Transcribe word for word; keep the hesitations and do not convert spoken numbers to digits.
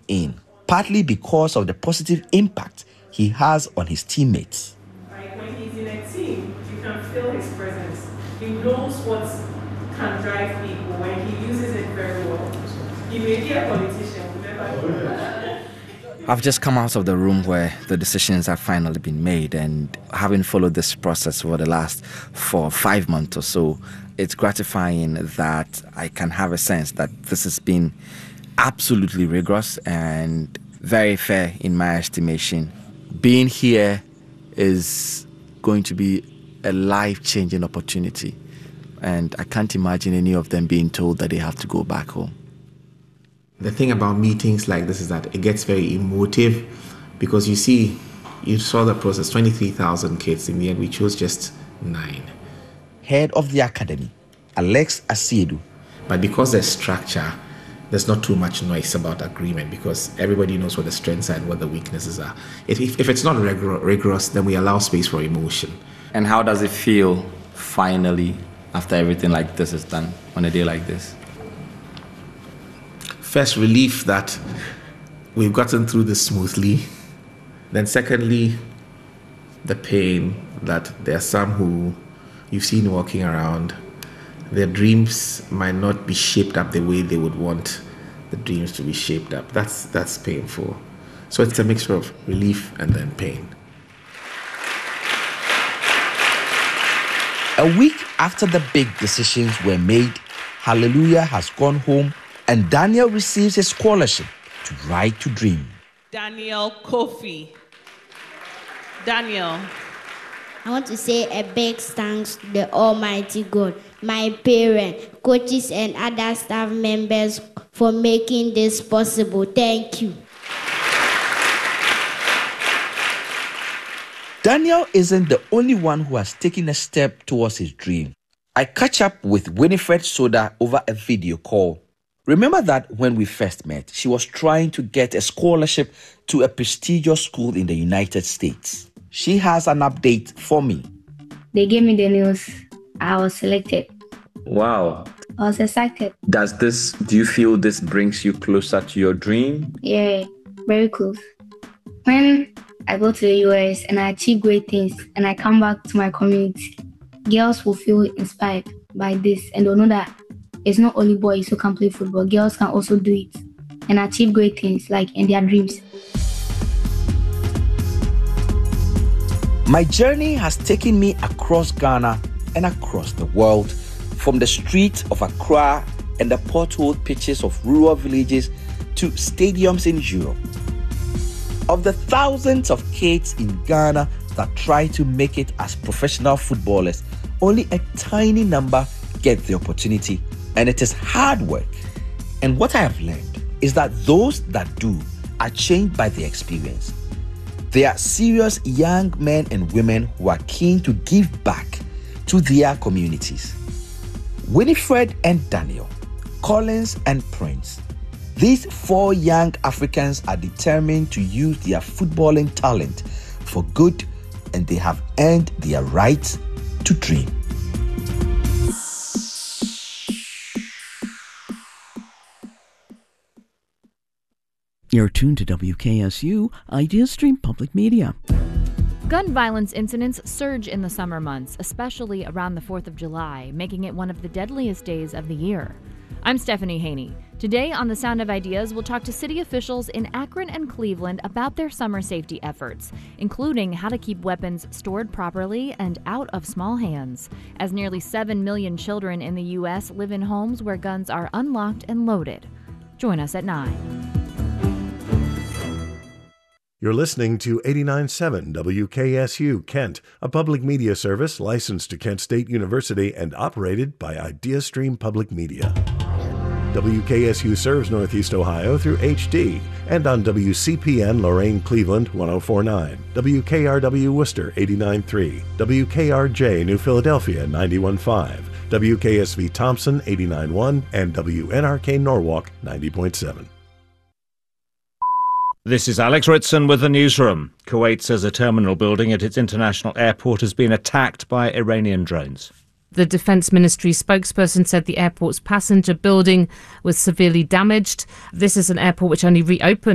in, partly because of the positive impact he has on his teammates. Like when he's in a team, you can feel his presence. He knows what can drive people when he uses it very well. He may be a politician, we never know. I've just come out of the room where the decisions have finally been made, and having followed this process for the last four, five months or so, it's gratifying that I can have a sense that this has been absolutely rigorous and very fair in my estimation. Being here is going to be a life-changing opportunity, and I can't imagine any of them being told that they have to go back home. The thing about meetings like this is that it gets very emotive, because you see, you saw the process, twenty-three thousand kids. In the end, we chose just nine. Head of the academy, Alex Asiedu. But because there's structure, there's not too much noise about agreement, because everybody knows what the strengths are and what the weaknesses are. If, if, if it's not rigor- rigorous, then we allow space for emotion. And how does it feel, finally, after everything like this is done, on a day like this? First, relief that we've gotten through this smoothly. Then secondly, the pain that there are some who you've seen walking around. Their dreams might not be shaped up the way they would want the dreams to be shaped up. That's, that's painful. So it's a mixture of relief and then pain. A week after the big decisions were made, Hallelujah has gone home, and Daniel receives a scholarship to Right to Dream. Daniel Kofi. Daniel. I want to say a big thanks to the Almighty God, my parents, coaches, and other staff members for making this possible. Thank you. Daniel isn't the only one who has taken a step towards his dream. I catch up with Winifred Soda over a video call. Remember that when we first met, she was trying to get a scholarship to a prestigious school in the United States. She has an update for me. They gave me the news. I was selected. Wow. I was excited. Does this, do you feel this brings you closer to your dream? Yeah, very close. When I go to the U S and I achieve great things and I come back to my community, girls will feel inspired by this and they'll know that it's not only boys who can play football. Girls can also do it and achieve great things like in their dreams. My journey has taken me across Ghana and across the world, from the streets of Accra and the potholed pitches of rural villages to stadiums in Europe. Of the thousands of kids in Ghana that try to make it as professional footballers, only a tiny number get the opportunity, and it is hard work. And what I have learned is that those that do are changed by the experience. They are serious young men and women who are keen to give back to their communities. Winifred and Daniel, Collins and Prince. These four young Africans are determined to use their footballing talent for good, and they have earned their right to dream. You're tuned to W K S U, IdeaStream Public Media. Gun violence incidents surge in the summer months, especially around the fourth of July, making it one of the deadliest days of the year. I'm Stephanie Haney. Today on The Sound of Ideas, we'll talk to city officials in Akron and Cleveland about their summer safety efforts, including how to keep weapons stored properly and out of small hands, as nearly seven million children in the U S live in homes where guns are unlocked and loaded. Join us at nine. You're listening to eighty-nine point seven W K S U Kent, a public media service licensed to Kent State University and operated by IdeaStream Public Media. W K S U serves Northeast Ohio through H D and on W C P N Lorain Cleveland one oh four point nine, W K R W Worcester eighty-nine point three, W K R J New Philadelphia ninety-one point five, W K S V Thompson eighty-nine point one, and W N R K Norwalk ninety point seven. This is Alex Ritson with the newsroom. Kuwait says a terminal building at its international airport has been attacked by Iranian drones. The Defence Ministry spokesperson said the airport's passenger building was severely damaged. This is an airport which only reopened